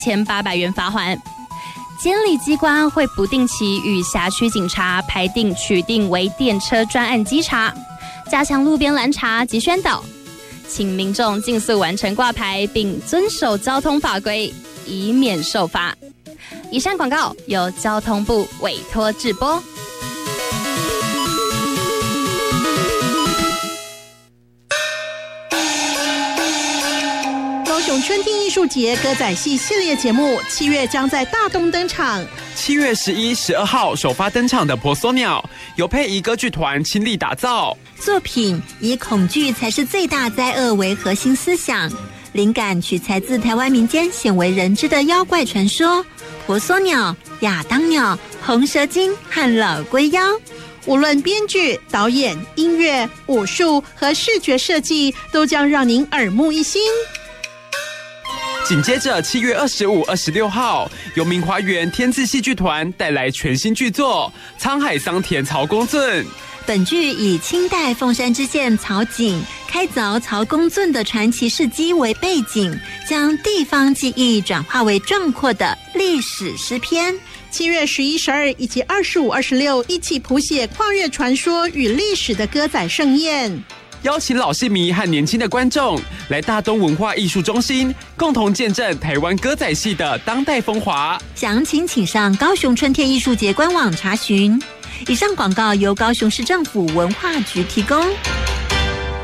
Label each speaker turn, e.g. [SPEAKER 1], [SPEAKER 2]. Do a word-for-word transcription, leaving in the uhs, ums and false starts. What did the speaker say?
[SPEAKER 1] 千八百元罚款。监理机关会不定期与辖区警察排定取定为电车专案稽查，加强路边拦查及宣导，请民众尽速完成挂牌并遵守交通法规，以免受罚。以上广告由交通部委托制播。
[SPEAKER 2] 高雄春天艺术节歌仔戏系列节目七月将在大东登场。
[SPEAKER 3] 七月十一、十二号首发登场的婆娑鸟，由佩仪歌剧团倾力打造。
[SPEAKER 4] 作品以恐惧才是最大灾厄为核心思想，灵感取材自台湾民间鲜为人知的妖怪传说婆娑鸟、亚当鸟、红蛇精和老龟妖。
[SPEAKER 2] 无论编剧、导演、音乐、武术和视觉设计，都将让您耳目一新。
[SPEAKER 3] 紧接着七月二十五、二十六号，由明华园天字戏剧团带来全新剧作《沧海桑田曹公圳》。
[SPEAKER 4] 本剧以清代凤山知县曹景开凿曹公圳的传奇事迹为背景，将地方记忆转化为壮阔的历史诗篇。
[SPEAKER 2] 七月十一、十二以及二十五、二十六，一起谱写跨越传说与历史的歌仔盛宴。
[SPEAKER 3] 邀请老戏迷和年轻的观众来大东文化艺术中心，共同见证台湾歌仔戏的当代风华。
[SPEAKER 4] 详情请上高雄春天艺术节官网查询。以上广告由高雄市政府文化局提供。